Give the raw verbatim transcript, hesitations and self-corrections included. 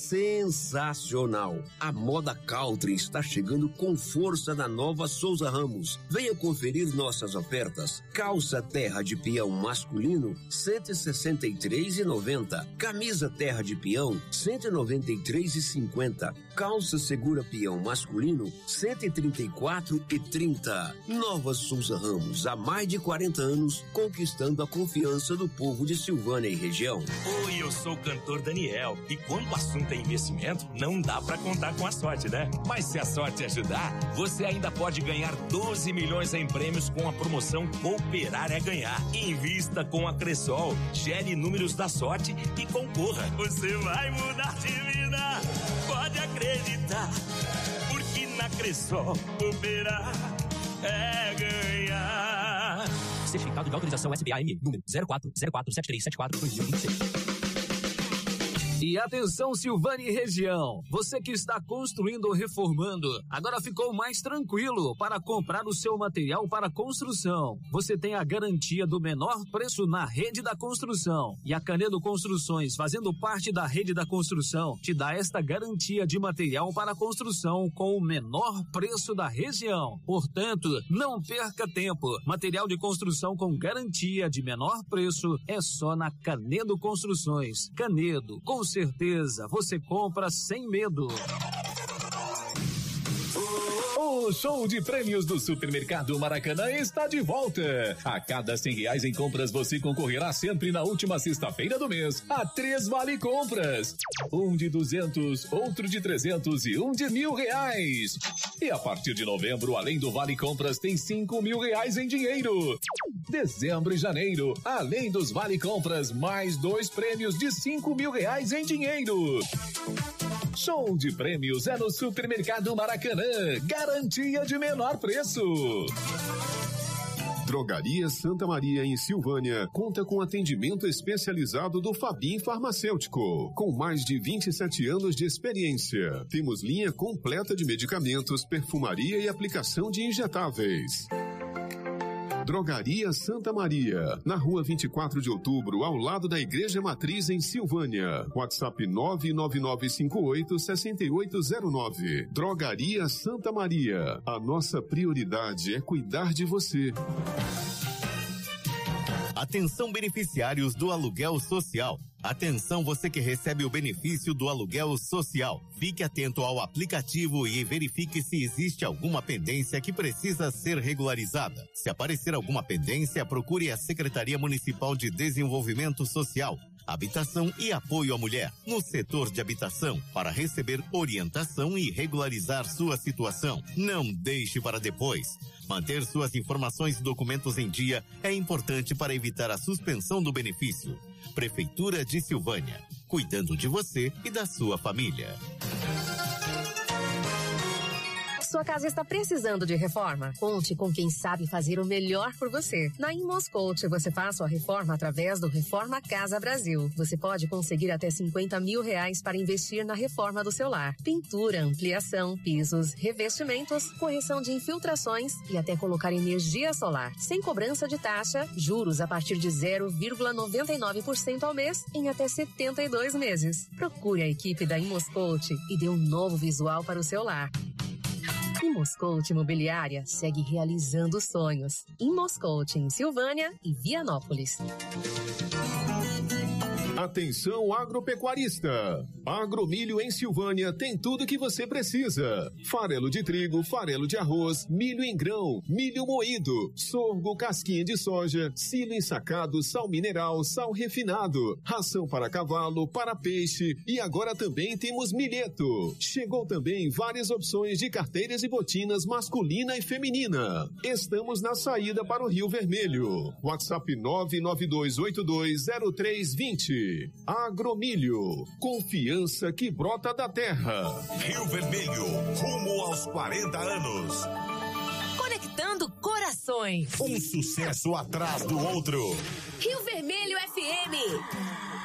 sensacional. A moda country está chegando com força na nova Souza Ramos. Venha conferir nossas ofertas. Calça terra de peão masculino, cento e sessenta e três reais e noventa centavos. Camisa terra de peão, cento e noventa e três reais e cinquenta centavos. Calça segura peão masculino, cento e trinta e quatro reais e trinta centavos. Nova Souza Ramos, há mais de quarenta anos, conquistando a confiança do povo de Silvânia e região. Oi, eu sou o cantor Daniel, e quando o assunto é investimento, não dá pra contar com a sorte, né? Mas se a sorte ajudar, você ainda pode ganhar doze milhões em prêmios com a promoção Cooperar é Ganhar. Invista com a Cressol, gere números da sorte e concorra. Você vai mudar de vida, pode acreditar, porque na Cressol Cooperar é ganhar. Certificado de autorização S B A M, número zero quatro zero quatro sete três sete quatro dois mil e vinte e seis. E atenção, Silvânia e região, você que está construindo ou reformando, agora ficou mais tranquilo para comprar o seu material para construção. Você tem a garantia do menor preço na rede da construção. E a Canedo Construções, fazendo parte da rede da construção, te dá esta garantia de material para construção com o menor preço da região. Portanto, não perca tempo. Material de construção com garantia de menor preço é só na Canedo Construções. Canedo, com certeza, você compra sem medo. O show de prêmios do Supermercado Maracanã está de volta. A cada cem reais em compras, você concorrerá sempre na última sexta-feira do mês a três vale compras. Um de duzentos, outro de trezentos e um de mil reais. E a partir de novembro, além do vale compras, tem cinco mil reais em dinheiro. Dezembro e janeiro, além dos vale compras, mais dois prêmios de cinco mil reais em dinheiro. Show de prêmios é no Supermercado Maracanã. Garantia de menor preço. Drogaria Santa Maria, em Silvânia, conta com atendimento especializado do Fabim Farmacêutico, com mais de vinte e sete anos de experiência. Temos linha completa de medicamentos, perfumaria e aplicação de injetáveis. Drogaria Santa Maria, na rua vinte e quatro de outubro, ao lado da Igreja Matriz, em Silvânia. WhatsApp nove nove nove cinco oito seis oito zero nove. Drogaria Santa Maria. A nossa prioridade é cuidar de você. Atenção, beneficiários do aluguel social. Atenção, você que recebe o benefício do aluguel social. Fique atento ao aplicativo e verifique se existe alguma pendência que precisa ser regularizada. Se aparecer alguma pendência, procure a Secretaria Municipal de Desenvolvimento Social, Habitação e Apoio à Mulher, no setor de habitação, para receber orientação e regularizar sua situação. Não deixe para depois. Manter suas informações e documentos em dia é importante para evitar a suspensão do benefício. Prefeitura de Silvânia, cuidando de você e da sua família. Sua casa está precisando de reforma? Conte com quem sabe fazer o melhor por você. Na Imoscout, você faz sua reforma através do Reforma Casa Brasil. Você pode conseguir até cinquenta mil reais para investir na reforma do seu lar. Pintura, ampliação, pisos, revestimentos, correção de infiltrações e até colocar energia solar. Sem cobrança de taxa, juros a partir de zero vírgula noventa e nove por cento ao mês em até setenta e dois meses. Procure a equipe da Imoscout e dê um novo visual para o seu lar. Imoscout Imobiliária segue realizando sonhos. Imoscout em Silvânia e Vianópolis. Atenção, agropecuarista! Agromilho em Silvânia tem tudo que você precisa. Farelo de trigo, farelo de arroz, milho em grão, milho moído, sorgo, casquinha de soja, silo ensacado, sal mineral, sal refinado, ração para cavalo, para peixe e agora também temos milheto. Chegou também várias opções de carteiras e botinas masculina e feminina. Estamos na saída para o Rio Vermelho. WhatsApp nove nove dois oito dois zero três dois zero. Agromilho, confiança que brota da terra. Rio Vermelho, rumo aos quarenta anos. Conectando corações. Um sucesso atrás do outro. Rio Vermelho F M.